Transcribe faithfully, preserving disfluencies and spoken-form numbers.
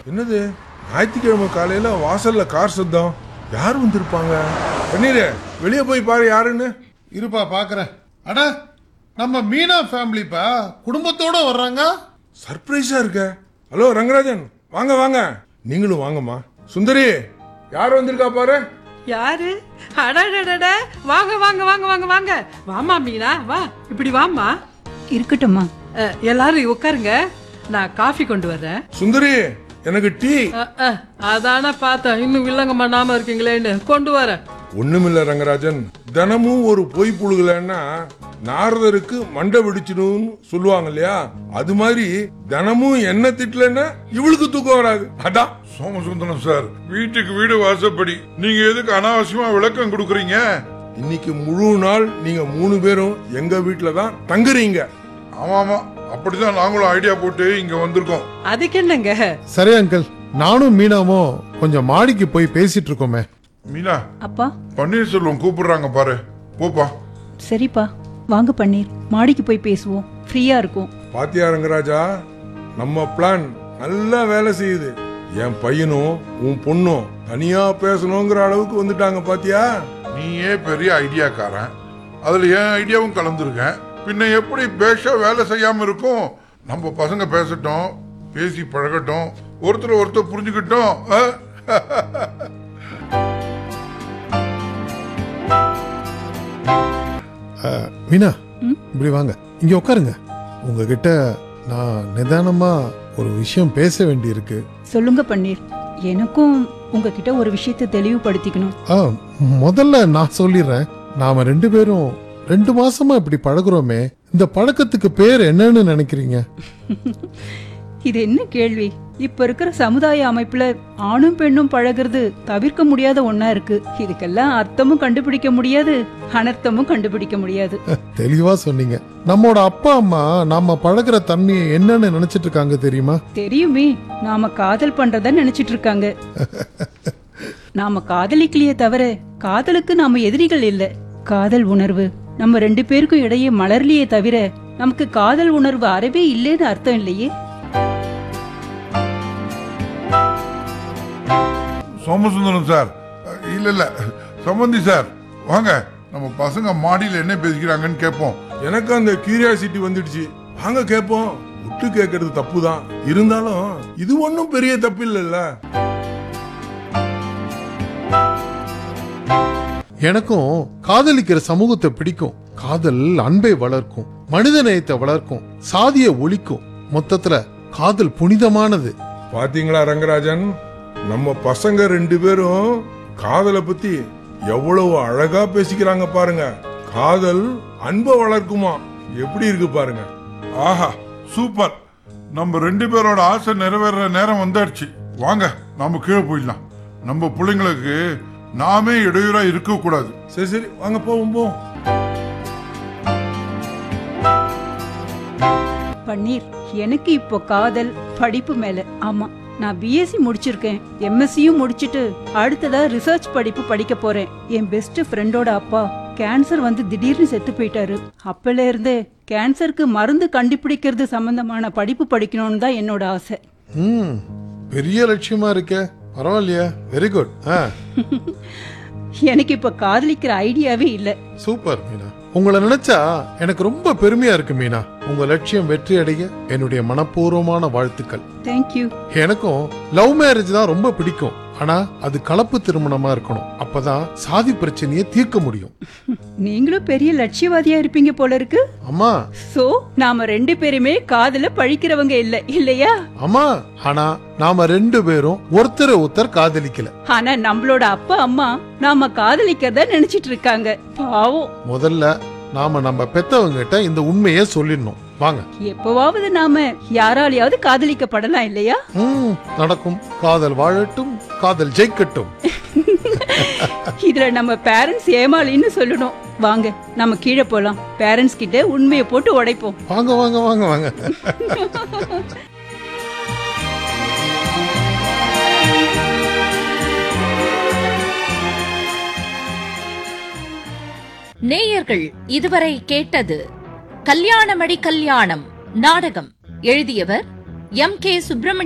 என்னது ஞாயிற்றுக்கிழமை காலையில வாசல்ல கார் சத்தம்? யார் வந்திருப்பாங்க? பன்னீரே வெளியே போய் பாரு யாருன்னு. இருப்பா பாக்குறேன். அட நம்ம மீனா ஃபேமிலிப்பா, குடும்பத்தோட வர்றாங்க. சர்ப்ரைஸா இருக்க. ஹலோ ரங்கராஜன், வாங்க வாங்க. நீங்களும் வாங்கம்மா. சுந்தரி, யார் வந்திருக்கா பாரு. யாரு? அடடடட, வாங்க வாங்க வாங்க வாங்க வாங்க. வாமா மீனா, வா இப்படி வாமா. இருக்கட்டும்மா. அஹ், எல்லாரும் உட்காருங்க, நான் காஃபி கொண்டு வர்றேன். சுந்தரி, எனக்கு டீ. அஹ், அஹ், அதான பார்த்தேன், இன்னும் இல்லங்கம்மா நாம இருக்கீங்களேன்னு கொண்டு வரேன். ஒண்ணுமில்ல ரங்கராஜன், தினமும் ஒரு பொய் புழுகலன்னா நாரதருக்கு மண்டை வெடிச்சிடும் சொல்லுவாங்க இல்லையா? அது மாதிரி தினமும் என்ன திட்டலன்னா இவளுக்கு தூக்கம் வராது. அதான் சோமசுந்தரம் சார், வீட்டுக்கு வீடு வாசப்படி, நீங்க எதுக்கு அனாவசியமா விளக்கம் கொடுக்குறீங்க? இன்னைக்கு முழு நாள் நீங்க மூணு பேரும் எங்க வீட்டுல தான் தங்குறீங்க. ஆமா ஆமா, அப்படிதான் நாங்களும் ஐடியா போட்டு இங்க வந்திருக்கோம். அதுக்கு என்னங்க? சரி அங்கிள், நானும் மீனாவும் கொஞ்சம் மாடிக்கு போய் பேசிட்டு இருக்கோமே. மீனா, அப்பா. பன்னீர்செல்வம் கூப்பிடுறாங்க பாரு, போப்பா. சரிப்பா, வாங்க பன்னீர், மாடிக்கு போய் பேசுவோம், ஃப்ரீயா இருக்கும். பாத்தியா ரங்கராஜா, நம்ம பிளான் நல்லா வேலை செய்யுது. என் பையனும் உன் பொண்ணும் தனியா பேசணுங்கிற அளவுக்கு வந்துட்டாங்க பாத்தியா? நீயே பெரிய ஐடியாக்காரன், அதுல என் ஐடியாவும் கலந்துருக்கேன். பின்ன எப்படி பேஷா வேலை செய்யாம இருக்கும்? நம்ம பசங்க பேசட்டும், பேசி பழகட்டும், ஒருத்தர் ஒருத்தர் புரிஞ்சுக்கிட்டோம். மீனா, இப்படி வாங்க, இங்க உட்காருங்க. உங்ககிட்ட நான் நிதானமா ஒரு விஷயம் பேச வேண்டி இருக்கு. சொல்லுங்க பன்னீர், எனக்கும் உங்ககிட்ட ஒரு விஷயத்தை தெளிவுபடுத்திக்கணும். ஆ, முதல்ல நான் சொல்லிடுறேன். நாம ரெண்டு பேரும் ரெண்டு மாசமா இப்படி பழகுறோமே, இந்த பழக்கத்துக்கு பேர் என்னன்னு நினைக்கிறீங்க? இது என்ன கேள்வி? இப்ப இருக்கிற சமுதாய அமைப்புல ஆணும் பெண்ணும் பழகுறது தவிர்க்க முடியாத ஒன்னா இருக்கு. இதுக்கெல்லாம் அர்த்தமும் கண்டுபிடிக்க முடியாது, அனர்த்தமும் கண்டுபிடிக்க முடியாது. தெளிவா சொன்னீங்க. நம்மோட அப்பா அம்மா நாம பழகுற தன்மையை என்னன்னு நினைச்சிட்டு இருக்காங்க தெரியுமா? தெரியுமே, நாம காதல் பண்றத நினைச்சிட்டு இருக்காங்க. நாம காதலிக்கலையே தவிர காதலுக்கு நாம எதிரிகள் இல்ல. காதல் உணர்வு நம்ம ரெண்டு பேருக்கும் இடையே மலர்லியே தவிர நமக்கு காதல் உணர்வு அறவே இல்லேன்னு அர்த்தம் இல்லையே. சோமசுந்தரம் சார், இல்ல இல்ல சம்பந்தி சார், வாங்க நம்ம பசங்க மாடியில என்ன பேசிக்கிறாங்கன்னு கேட்போம். எனக்கு அந்த கியூரியாசிட்டி வந்துடுச்சு, வாங்க கேட்போம். விட்டு கேட்கறது தப்பு தான், இருந்தாலும் இது ஒன்னும் பெரிய தப்பு இல்லைல்ல. எனக்கும் காதலிக்கிற சமூகத்தை பிடிக்கும். காதல் அன்பை வளர்க்கும், மனித நேயத்தை வளர்க்கும், சாதியை ஒழிக்கும். மொத்தத்துல காதல் புனிதமானது. பாத்தீங்களா ரங்கராஜன், நம்ம பசங்க ரெண்டு பேரும் காதலை பத்தி எவ்வளவு அழகா பேசிக்கிறாங்க பாருங்க. காதல் அன்பை வளர்க்குமா, எப்படி இருக்கு பாருங்க. ஆஹா, சூப்பர். நம்ம ரெண்டு பேரோட ஆசை நிறைவேற நேரம் வந்தாச்சு. வாங்க நாம கீழே போயிடலாம். நம்ம பிள்ளைங்களுக்கு நாமே இடையூறா இருக்க கூடாது. சரி சரி, வாங்க போவோம் போவோம். பன்னீர், எனக்கு இப்போ காதல் படிப்பு மேல. ஆமா, நான் பிஎஸ்சி முடிச்சிருக்கேன், எம்எஸ்சியும் முடிச்சிட்டு அடுத்ததா ரிசர்ச் படிப்பு படிக்க போறேன். என் பெஸ்ட் ஃப்ரெண்டோட அப்பா கேன்சர் வந்து திடீர்னு செத்து போயிட்டாரு. அப்பல இருந்தே கேன்சருக்கு மருந்து கண்டுபிடிக்கிறது சம்பந்தமான படிப்பு படிக்கணும்னு தான் என்னோட ஆசை. ம், பெரிய லட்சியமா இருக்கே, பரவாயில்லையா? Very good. எனக்கு இப்ப காதலிக்கிற ஐடியாவே இல்ல. சூப்பர் மீனா, உங்களை நினைச்சா எனக்கு ரொம்ப பெருமையா இருக்கு மீனா. உங்க லட்சியம் வெற்றி அடைய என்னுடைய மனப்பூர்வமான வாழ்த்துக்கள். தேங்க்யூ. எனக்கும் லவ் மேரேஜ் தான் ரொம்ப பிடிக்கும். ஆனா அது கலப்பு திருமணமா இருக்கணும், அப்பதான் சாதி பிரச்சனையை தீர்க்க முடியும். நீங்களும் பெரிய லட்சியவாதியா இருப்பீங்க போல இருக்கு. அம்மா, சோ நாம ரெண்டு பேருமே காதல பழிக்கிறவங்க இல்ல, இல்லையா? அம்மா, ஆனா நாம ரெண்டு பேரும் ஒருத்தரை ஒருத்தர் காதலிக்கல. ஆனா நம்மளோட அப்பா அம்மா நாம காதலிக்கிறத நினைச்சிட்டு இருக்காங்க, பாவம். முதல்ல நாம நம்ம பெத்தவங்க கிட்ட இந்த உண்மையை சொல்லிடணும். வாங்க. எப்பவாவது நாம யாராலையாவது காதலிக்கப்படலாம், இல்லையா? ம், நடக்கும். காதல் வாழட்டும், காதல் ஜெயிக்கட்டும். இதுல நம்ம பேரண்ட்ஸ் ஏமாளின்னு சொல்லணும். வாங்க நம்ம கீழே போலாம், பேரண்ட்ஸ் கிட்ட உண்மையை போட்டு உடைப்போம். வாங்க வாங்க வாங்க வாங்க. நேயர்கள் இதுவரை கேட்டது கல்யாணமடி கல்யாணம் நாடகம். எழுதியவர் எம் கே சுப்பிரமணியன்